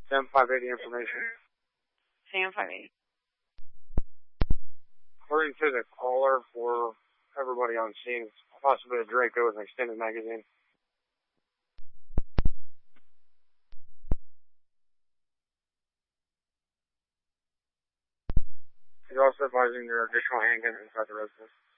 Sam 580 information. Sam 580. According to the caller for everybody on scene, it's possibly a Draco with an extended magazine. He's also advising there are additional handguns inside the residence.